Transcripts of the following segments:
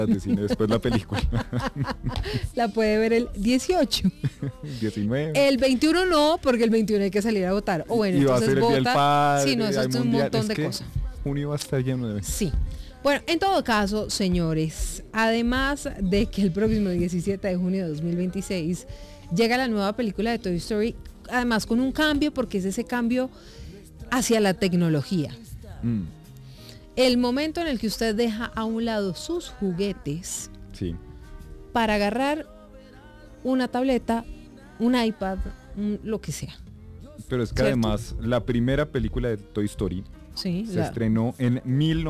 de cine después la película. La puede ver el 18. 19. El 21 no, porque el 21 hay que salir a votar. O bueno, Y va a entonces ser el Día del vota. Padre, Sí, no, eso hay es un mundial. montón Es de que cosas. Junio va a estar lleno de eventos. Sí. Bueno, en todo caso, señores, además de que el próximo 17 de junio de 2026 llega la nueva película de Toy Story, además con un cambio, porque es ese cambio hacia la tecnología. El momento en el que usted deja a un lado sus juguetes Sí. para agarrar una tableta, un iPad, lo que sea. Pero es que ¿Cierto? además la primera película de Toy Story Sí, se estrenó en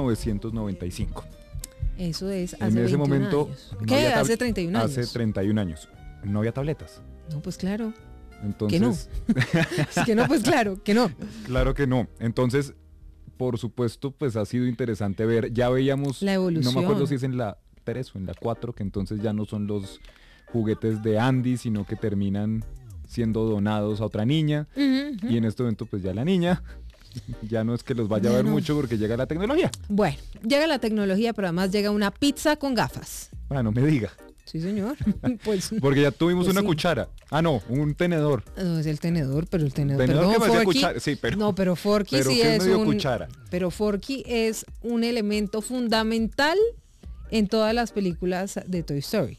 1995. eso es hace En ese 21 momento años. no ¿Qué? había Hace 31 años. Hace 31 años. No había tabletas. No, pues claro. Entonces, Que no. Es que no, pues claro, que no. claro que no. Entonces, por supuesto, pues ha sido interesante ver. Ya veíamos, La evolución. no me acuerdo si es en la 3 o en la 4, que entonces ya no son los juguetes de Andy, sino que terminan siendo donados a otra niña. Y en este momento, pues ya la niña ya no es que los vaya a ver Bueno. mucho porque llega la tecnología. Bueno, llega la tecnología, pero además llega una pizza con gafas. Ah, no me diga. Sí, señor. Pues Porque ya tuvimos Pues una sí. cuchara. Ah, no, un tenedor. no es el tenedor, pero el tenedor. Tenedor perdón, que parecía Forky. cuchara, sí, pero- No, pero Forky pero sí que es es medio un. cuchara. Pero Forky es un elemento fundamental en todas las películas de Toy Story.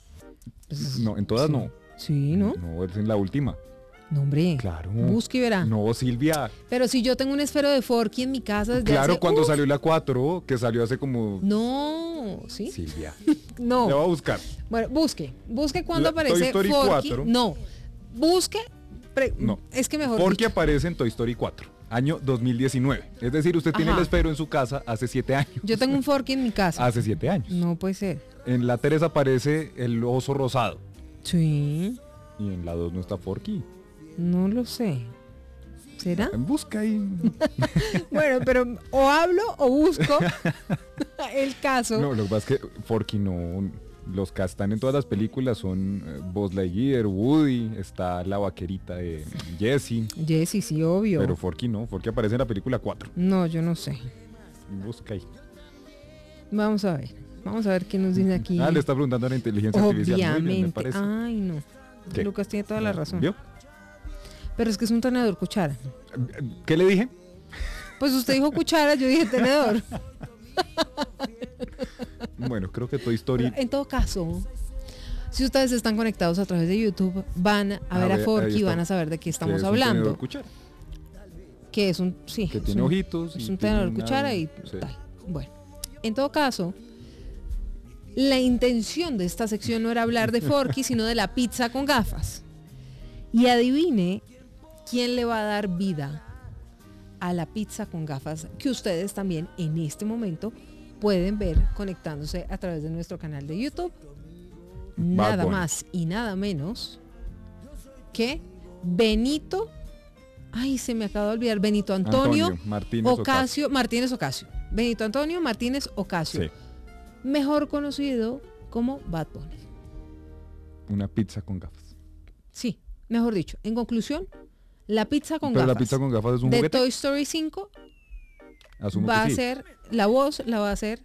Pues, No, en todas sí. no. Sí, ¿no? No, es en la última. No, hombre. Claro. Busque y verá. No, Silvia. Pero si yo tengo un esfero de Forky en mi casa desde Claro, hace, cuando uf, salió la 4, que salió hace como... No, ¿sí? Silvia. No. Le voy a buscar. Bueno, busque cuando La aparece Toy Story Forky. 4. No, busque. No. Es que mejor Porque dicho. aparece en Toy Story 4, año 2019. Es decir, usted tiene Ajá. el esfero en su casa hace 7 años. Yo tengo un Forky en mi casa. Hace 7 años. No puede ser. En la 3 aparece el oso rosado. Sí, Y en la 2 no está Forky. no lo sé. ¿Será? Busca ahí. Bueno, pero o hablo o busco el caso. No, lo que pasa es que Forky no... Los que están en todas las películas son Buzz Lightyear, Woody, está la vaquerita de Jessie. Jessie, sí, obvio. Pero Forky no, Forky aparece en la película 4. No, yo no sé. Busca ahí. Vamos a ver. Vamos a ver qué nos dice aquí. Ah, le está preguntando a la inteligencia artificial. Muy bien, me Obviamente. parece. Ay, no. ¿Qué? Lucas tiene toda la razón. ¿Vio? Pero es que es un tenedor cuchara. ¿Qué le dije? Pues usted dijo cuchara, yo dije tenedor. Bueno, creo que Toy Story... En todo caso, si ustedes están conectados a través de YouTube, van a ver a ahí Forky y está. van a saber de qué que estamos es un hablando. tenedor cuchara, Que es un, sí, que es tiene un- ojitos. es y un tiene tenedor una- cuchara y sí. tal. Bueno, en todo caso, la intención de esta sección no era hablar de Forky, sino de la pizza con gafas. Y adivine quién le va a dar vida a la pizza con gafas que ustedes también en este momento pueden ver conectándose a través de nuestro canal de YouTube. Nada Bunny. más y nada menos que Benito. Ay, se me acaba de olvidar. Benito Antonio, Martínez Ocasio, Martínez Ocasio. Benito Antonio Martínez Ocasio. Sí, Mejor conocido como Bad Bunny. una pizza con gafas. Sí, mejor dicho. En conclusión, la pizza con Pero gafas la pizza con gafas es un de juguete. Toy Story 5 Asumo va a que sí. ser, la voz la va a hacer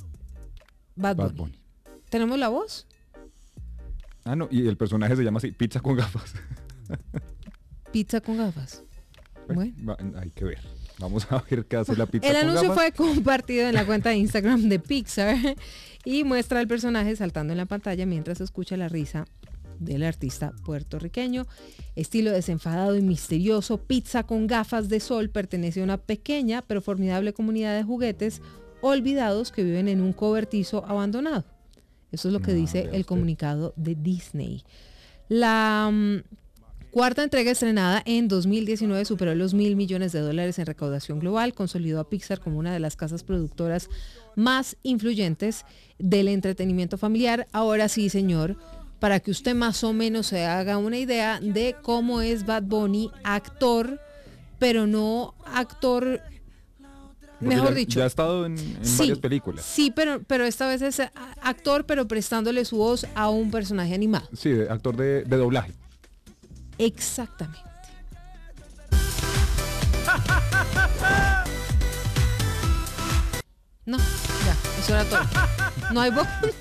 Bad Bad Bunny. Bunny. ¿Tenemos la voz? Ah, no, y el personaje se llama así, pizza con gafas. Pizza con gafas. Bueno. Hay que ver. Vamos a ver qué hace la pizza El con anuncio gafas. fue compartido en la cuenta de Instagram de Pixar y muestra al personaje saltando en la pantalla mientras se escucha la risa del artista puertorriqueño. Estilo desenfadado y misterioso, Pizza con gafas de sol pertenece a una pequeña pero formidable comunidad de juguetes olvidados que viven en un cobertizo abandonado. Eso es lo que dice vea el usted. comunicado de Disney. La cuarta entrega estrenada en 2019 superó los $1.000 millones en recaudación global, consolidó a Pixar como una de las casas productoras más influyentes del entretenimiento familiar. Ahora sí, señor, para que usted más o menos se haga una idea de cómo es Bad Bunny, actor, pero no actor, Porque mejor ya, dicho. Ya ha estado en Sí, varias películas. Sí, pero esta vez es actor, pero prestándole su voz a un personaje animado. Sí, actor de doblaje. Exactamente. No, ya, eso era todo. No hay voz.